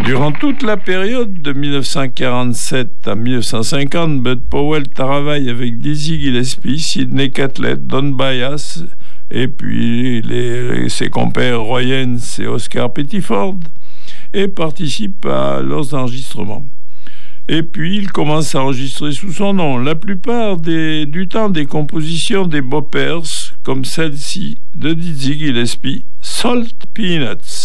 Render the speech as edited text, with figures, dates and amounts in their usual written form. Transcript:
Durant toute la période de 1947 à 1950, Bud Powell travaille avec Dizzy Gillespie, Sidney Catlett, Don Byas et puis ses compères Roy Haynes et Oscar Pettiford et participe à leurs enregistrements. Et puis il commence à enregistrer sous son nom. La plupart du temps des compositions des Boppers, comme celle-ci de Dizzy Gillespie, Salt Peanuts.